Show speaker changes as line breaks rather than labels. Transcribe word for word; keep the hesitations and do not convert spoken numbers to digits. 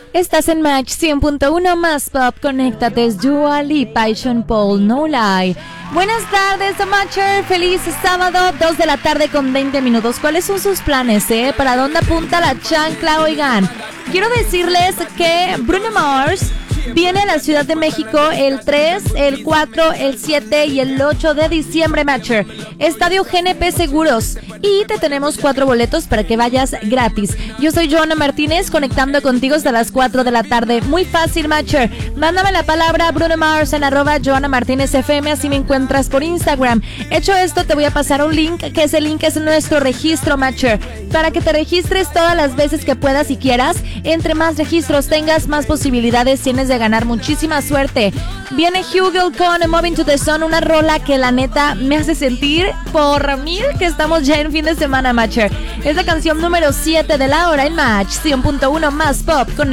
Estás en Match cien punto uno más pop. Conéctate, es Dua Lipa y Sean Paul, No Lie. Buenas tardes, Matcher. Feliz sábado, dos de la tarde con veinte minutos. ¿Cuáles son sus planes, eh? ¿Para dónde apunta la chancla? Oigan, quiero decirles que Bruno Mars viene a la Ciudad de México el tres, el cuatro, el siete y el ocho de diciembre, Matcher. Estadio G N P Seguros. Y te tenemos cuatro boletos para que vayas gratis. Yo soy Joana Martínez, conectando contigo hasta las cuatro de la tarde. Muy fácil, Matcher. Mándame la palabra Bruno Mars en arroba Joana Martínez F M, así me encuentras por Instagram. Hecho esto, te voy a pasar un link, que ese link es nuestro registro, Matcher, para que te registres todas las veces que puedas y quieras. Entre más registros tengas, más posibilidades tienes de ganar. Muchísima suerte. Viene Hugel con Moving to the Sun, una rola que la neta me hace sentir por mil que estamos ya en fin de semana, Matcher. Es la canción número siete de la hora en Match cien punto uno más pop con